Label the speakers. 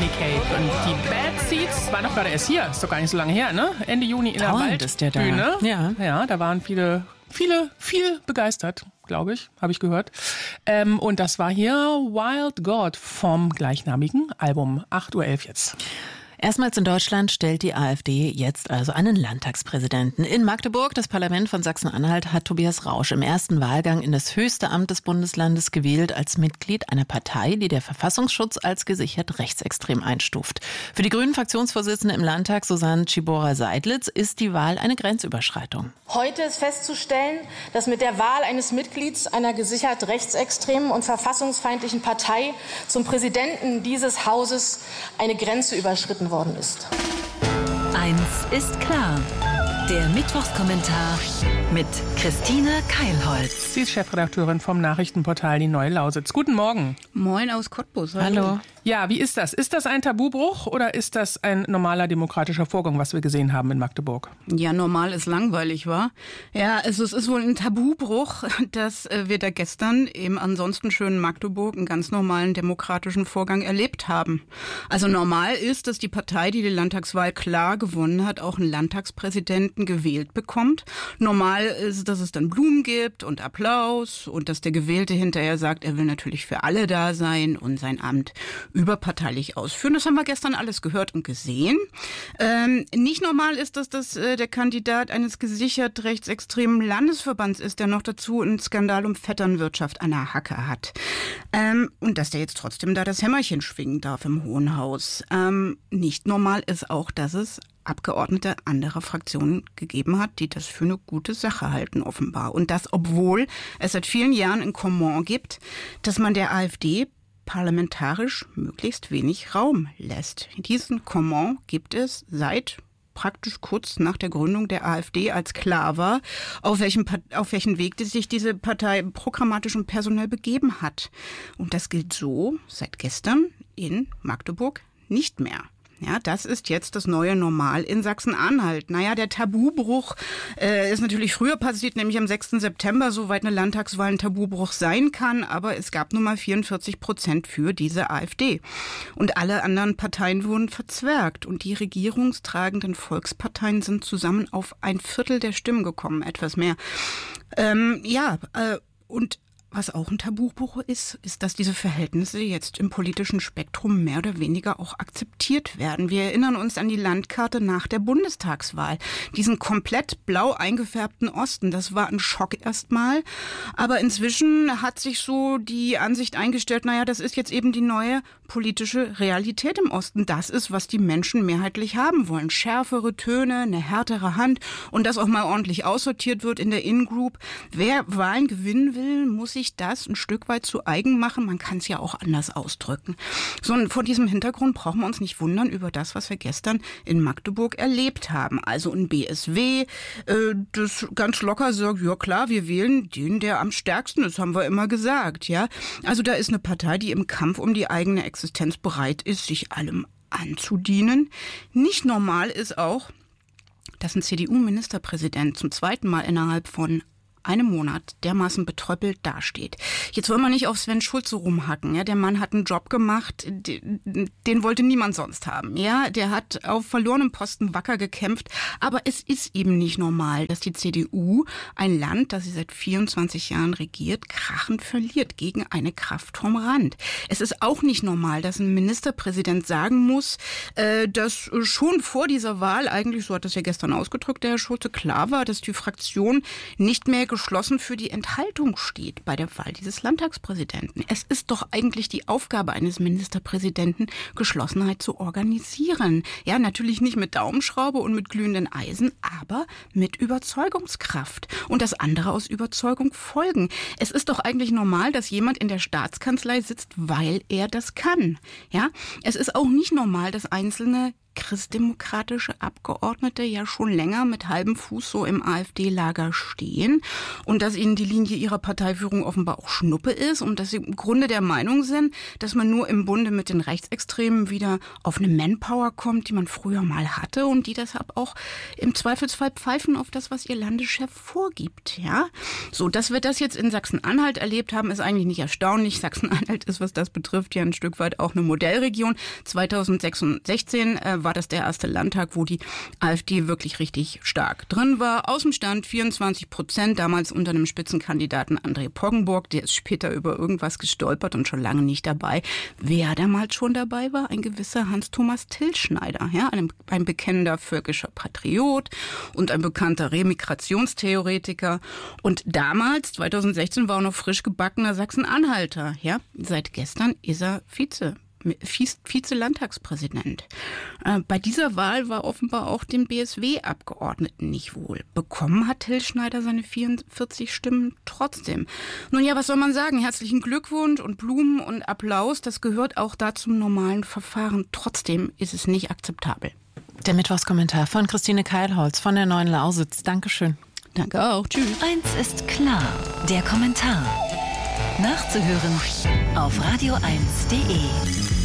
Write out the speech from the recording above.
Speaker 1: Nick Cave. Und die Bad Seeds waren doch gerade erst hier. Ist doch gar nicht so lange her, ne? Ende Juni in der Waldbühne. Ja, da waren viel begeistert, glaube ich, habe ich gehört. Und das war hier Wild God vom gleichnamigen Album. 8:11 Uhr jetzt.
Speaker 2: Erstmals in Deutschland stellt die AfD jetzt also einen Landtagspräsidenten. In Magdeburg, das Parlament von Sachsen-Anhalt, hat Tobias Rausch im ersten Wahlgang in das höchste Amt des Bundeslandes gewählt als Mitglied einer Partei, die der Verfassungsschutz als gesichert rechtsextrem einstuft. Für die Grünen-Fraktionsvorsitzende im Landtag, Susanne Tschiboura-Seidlitz, ist die Wahl eine Grenzüberschreitung.
Speaker 3: Heute ist festzustellen, dass mit der Wahl eines Mitglieds einer gesichert rechtsextremen und verfassungsfeindlichen Partei zum Präsidenten dieses Hauses eine Grenze überschritten worden ist.
Speaker 4: Eins ist klar. Der Mittwochskommentar mit Christine Keilholz.
Speaker 1: Sie ist Chefredakteurin vom Nachrichtenportal Die Neue Lausitz. Guten Morgen.
Speaker 5: Moin aus Cottbus.
Speaker 2: Hallo.
Speaker 1: Ja, wie ist das? Ist das ein Tabubruch oder ist das ein normaler demokratischer Vorgang, was wir gesehen haben in Magdeburg?
Speaker 5: Ja, normal ist langweilig, wa? Ja, also es ist wohl ein Tabubruch, dass wir da gestern im ansonsten schönen Magdeburg einen ganz normalen demokratischen Vorgang erlebt haben. Also normal ist, dass die Partei, die die Landtagswahl klar gewonnen hat, auch einen Landtagspräsidenten gewählt bekommt. Normal ist, dass es dann Blumen gibt und Applaus und dass der Gewählte hinterher sagt, er will natürlich für alle da sein und sein Amt überparteilich ausführen. Das haben wir gestern alles gehört und gesehen. Nicht normal ist, dass das der Kandidat eines gesichert rechtsextremen Landesverbands ist, der noch dazu einen Skandal um Vetternwirtschaft an der Hacke hat. Und dass der jetzt trotzdem da das Hämmerchen schwingen darf im Hohen Haus. Nicht normal ist auch, dass es Abgeordnete anderer Fraktionen gegeben hat, die das für eine gute Sache halten, offenbar. Und das, obwohl es seit vielen Jahren ein Comment gibt, dass man der AfD parlamentarisch möglichst wenig Raum lässt. Diesen Comment gibt es seit praktisch kurz nach der Gründung der AfD, als klar war, auf welchen Weg sich diese Partei programmatisch und personell begeben hat. Und das gilt so seit gestern in Magdeburg nicht mehr. Ja, das ist jetzt das neue Normal in Sachsen-Anhalt. Naja, der Tabubruch ist natürlich früher passiert, nämlich am 6. September, soweit eine Landtagswahl ein Tabubruch sein kann. Aber es gab nun mal 44% für diese AfD. Und alle anderen Parteien wurden verzwergt. Und die regierungstragenden Volksparteien sind zusammen auf 1/4 der Stimmen gekommen, etwas mehr. Und was auch ein Tabubruch ist, dass diese Verhältnisse jetzt im politischen Spektrum mehr oder weniger auch akzeptiert werden. Wir erinnern uns an die Landkarte nach der Bundestagswahl. Diesen komplett blau eingefärbten Osten, das war ein Schock erstmal. Aber inzwischen hat sich so die Ansicht eingestellt, naja, das ist jetzt eben die neue politische Realität im Osten. Das ist, was die Menschen mehrheitlich haben wollen. Schärfere Töne, eine härtere Hand und dass auch mal ordentlich aussortiert wird in der In-Group. Wer Wahlen gewinnen will, muss sich das ein Stück weit zu eigen machen. Man kann es ja auch anders ausdrücken. So, und vor diesem Hintergrund brauchen wir uns nicht wundern über das, was wir gestern in Magdeburg erlebt haben. Also ein BSW, das ganz locker sagt, ja klar, wir wählen den, der am stärksten ist, haben wir immer gesagt. Ja, also da ist eine Partei, die im Kampf um die eigene Existenz bereit ist, sich allem anzudienen. Nicht normal ist auch, dass ein CDU-Ministerpräsident zum zweiten Mal innerhalb von einem Monat dermaßen betröppelt dasteht. Jetzt wollen wir nicht auf Sven Schulze rumhacken. Ja? Der Mann hat einen Job gemacht, den wollte niemand sonst haben. Ja? Der hat auf verlorenem Posten wacker gekämpft. Aber es ist eben nicht normal, dass die CDU ein Land, das sie seit 24 Jahren regiert, krachend verliert gegen eine Kraft vom Rand. Es ist auch nicht normal, dass ein Ministerpräsident sagen muss, dass schon vor dieser Wahl, eigentlich, so hat das ja gestern ausgedrückt, der Herr Schulze, klar war, dass die Fraktion nicht mehr geschlossen für die Enthaltung steht bei der Wahl dieses Landtagspräsidenten. Es ist doch eigentlich die Aufgabe eines Ministerpräsidenten, Geschlossenheit zu organisieren. Ja, natürlich nicht mit Daumenschraube und mit glühenden Eisen, aber mit Überzeugungskraft. Und dass andere aus Überzeugung folgen. Es ist doch eigentlich normal, dass jemand in der Staatskanzlei sitzt, weil er das kann. Ja, es ist auch nicht normal, dass Einzelne christdemokratische Abgeordnete ja schon länger mit halbem Fuß so im AfD-Lager stehen und dass ihnen die Linie ihrer Parteiführung offenbar auch Schnuppe ist und dass sie im Grunde der Meinung sind, dass man nur im Bunde mit den Rechtsextremen wieder auf eine Manpower kommt, die man früher mal hatte und die deshalb auch im Zweifelsfall pfeifen auf das, was ihr Landeschef vorgibt. Ja? So, dass wir das jetzt in Sachsen-Anhalt erlebt haben, ist eigentlich nicht erstaunlich. Sachsen-Anhalt ist, was das betrifft, ja ein Stück weit auch eine Modellregion. 2016 war das der erste Landtag, wo die AfD wirklich richtig stark drin war. Außenstand 24%, damals unter einem Spitzenkandidaten André Poggenburg. Der ist später über irgendwas gestolpert und schon lange nicht dabei. Wer damals schon dabei war? Ein gewisser Hans-Thomas Tilschneider, ja, ein bekennender völkischer Patriot und ein bekannter Remigrationstheoretiker. Und damals, 2016, war er noch frisch gebackener Sachsen-Anhalter. Ja, seit gestern ist er Vize-Landtagspräsident. Bei dieser Wahl war offenbar auch dem BSW-Abgeordneten nicht wohl. Bekommen hat Tilschneider seine 44 Stimmen trotzdem. Nun ja, was soll man sagen? Herzlichen Glückwunsch und Blumen und Applaus. Das gehört auch da zum normalen Verfahren. Trotzdem ist es nicht akzeptabel.
Speaker 2: Der Mittwochskommentar von Christine Keilholz von der Neuen Lausitz. Dankeschön.
Speaker 5: Danke auch. Tschüss.
Speaker 4: Eins ist klar, der Kommentar. Nachzuhören auf radio1.de.